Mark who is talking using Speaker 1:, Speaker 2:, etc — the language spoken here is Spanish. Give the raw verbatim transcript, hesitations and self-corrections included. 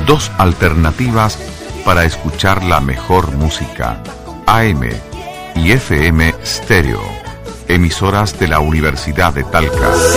Speaker 1: dos alternativas para escuchar la mejor música, A M y F M Stereo, emisoras de la Universidad de Talca.